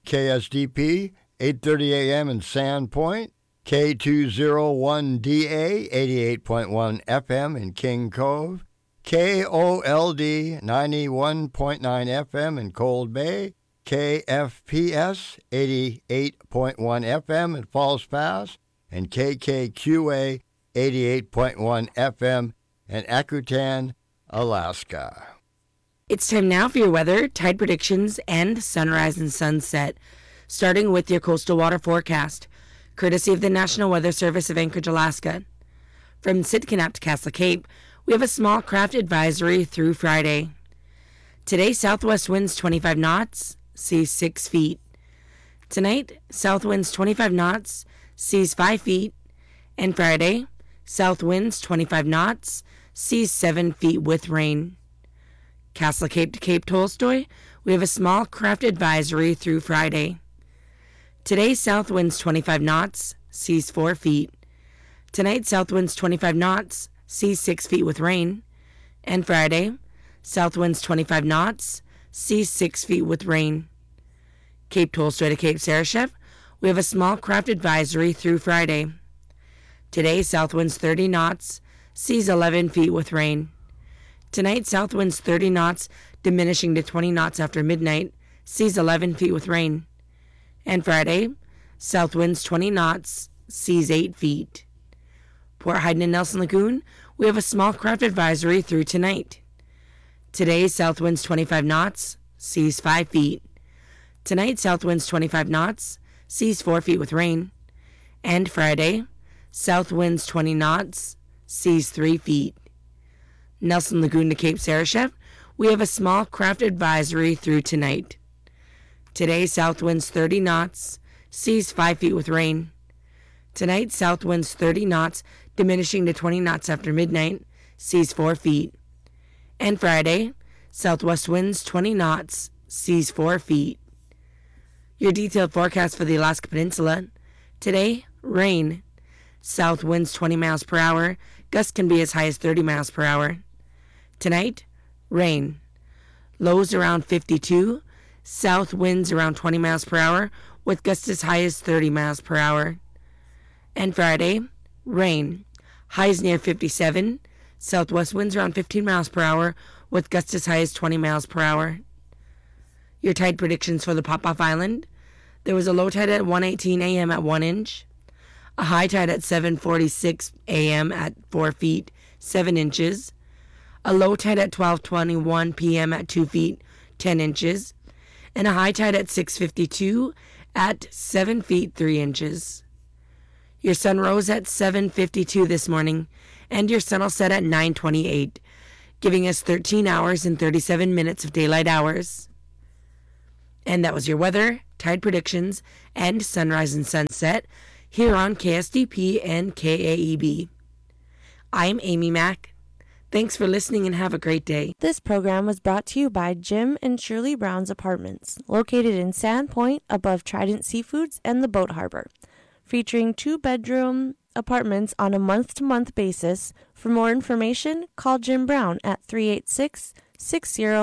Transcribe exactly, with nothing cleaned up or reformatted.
K S D P, eight thirty a.m. in Sandpoint, K two oh one D A, eighty-eight point one F M in King Cove, K O L D, ninety-one point nine F M in Cold Bay, K F P S, eighty-eight point one F M in Falls Pass, and K K Q A, eighty-eight point one F M in Akutan, Alaska. It's time now for your weather, tide predictions, and sunrise and sunset, starting with your coastal water forecast, courtesy of the National Weather Service of Anchorage, Alaska. From Sitka to Castle Cape, we have a small craft advisory through Friday. Today, southwest winds twenty-five knots, seas six feet. Tonight, south winds twenty-five knots, seas five feet. And Friday, south winds twenty-five knots, seas seven feet with rain. Castle Cape to Cape Tolstoy, we have a small craft advisory through Friday. Today, south winds twenty-five knots, seas four feet. Tonight, south winds twenty-five knots, seas six feet with rain. And Friday, south winds twenty-five knots, seas six feet with rain. Cape Tolstoy to Cape Sarashef, we have a small craft advisory through Friday. Today, south winds thirty knots, seas eleven feet with rain. Tonight, south winds thirty knots, diminishing to twenty knots after midnight, seas eleven feet with rain. And Friday, south winds twenty knots, seas eight feet. Port Hayden and Nelson Lagoon, we have a small craft advisory through tonight. Today, south winds twenty-five knots, seas five feet. Tonight, south winds twenty-five knots, seas four feet with rain. And Friday, south winds twenty knots, seas three feet. Nelson Lagoon to Cape Sarashef, we have a small craft advisory through tonight. Today, south winds thirty knots, seas five feet with rain. Tonight, south winds thirty knots, diminishing to twenty knots after midnight, seas four feet. And Friday, southwest winds twenty knots, seas four feet. Your detailed forecast for the Alaska Peninsula. Today, rain. South winds twenty miles per hour. Gusts can be as high as thirty miles per hour. Tonight, rain. Lows around fifty-two. South winds around twenty miles per hour with gusts as high as thirty miles per hour. And Friday, rain. Highs near fifty-seven. Southwest winds around fifteen miles per hour with gusts as high as twenty miles per hour. Your tide predictions for the Pop-Off Island. There was a low tide at one eighteen a.m. at one inch. A high tide at seven forty-six a.m. at four feet, seven inches. A low tide at twelve twenty-one p.m. at two feet, ten inches. And a high tide at six fifty-two at seven feet, three inches. Your sun rose at seven fifty-two this morning, and your sun will set at nine twenty-eight, giving us thirteen hours and thirty-seven minutes of daylight hours. And that was your weather, tide predictions, and sunrise and sunset here on K S D P and K A E B. I'm Amy Mack. Thanks for listening and have a great day. This program was brought to you by Jim and Shirley Brown's Apartments, located in Sandpoint above Trident Seafoods and the Boat Harbor, featuring two-bedroom apartments on a month-to-month basis. For more information, call Jim Brown at three eight six, six zero